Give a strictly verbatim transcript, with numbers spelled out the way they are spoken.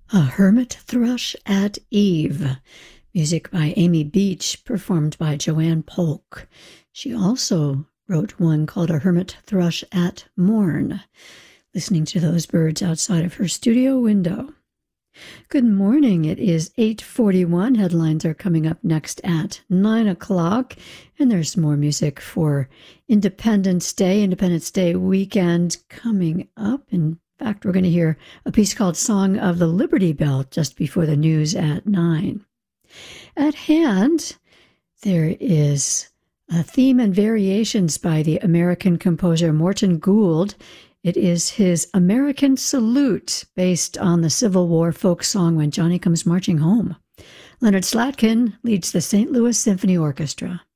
A Hermit Thrush at Eve. Music by Amy Beach, performed by Joanne Polk. She also wrote one called A Hermit Thrush at Morn, listening to those birds outside of her studio window. Good morning. It is eight forty-one. Headlines are coming up next at nine o'clock, and there's more music for Independence Day, Independence Day weekend coming up. In fact, we're going to hear a piece called Song of the Liberty Bell just before the news at nine. At hand, there is a theme and variations by the American composer Morton Gould. It is his American Salute, based on the Civil War folk song When Johnny Comes Marching Home. Leonard Slatkin leads the Saint Louis Symphony Orchestra.